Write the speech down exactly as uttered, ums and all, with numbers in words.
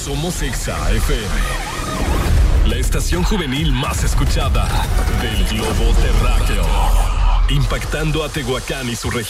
Somos Exa F M, la estación juvenil más escuchada del globo terráqueo, impactando a Tehuacán y su región.